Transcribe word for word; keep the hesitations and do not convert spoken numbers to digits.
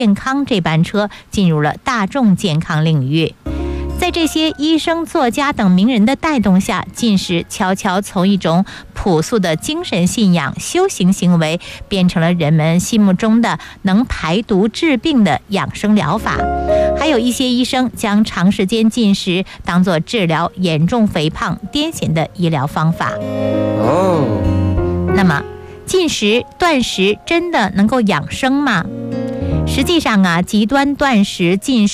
健康这班车进入了大众健康领域。在这些医生、作家等名人的带动下，进食悄悄从一种朴素的精神信仰、修行行为，变成了人们心目中的能排毒治病的养生疗法。还有一些医生将长时间进食当作治疗严重肥胖、癫痫的医疗方法。哦，那么进食、断食真的能够养生吗？实际上啊，极端断食、进食